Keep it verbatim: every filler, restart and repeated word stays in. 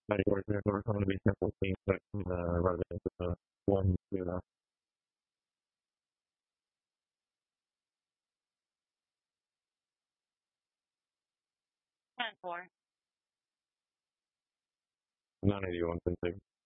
ninety-four, twenty-four, I'm going to be simple things like uh, rather than just uh, one zero. ten four. nine eighty-one, ten six.